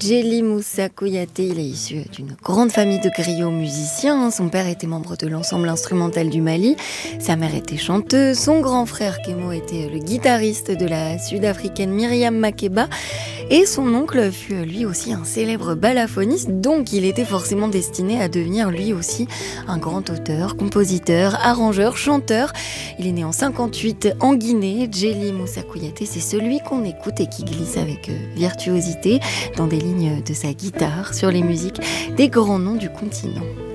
Djely Moussa Kouyaté, il est issu d'une grande famille de griots musiciens. Son père était membre de l'ensemble instrumental du Mali, sa mère était chanteuse, son grand frère Kémo était le guitariste de la sud-africaine Myriam Makeba et son oncle fut lui aussi un célèbre balafoniste, donc il était forcément destiné à devenir lui aussi un grand auteur, compositeur, arrangeur, chanteur. Il est né en 58 en Guinée. Djely Moussa Kouyaté, c'est celui qu'on écoute et qui glisse avec virtuosité dans des lignes de sa guitare sur les musiques des grands noms du continent.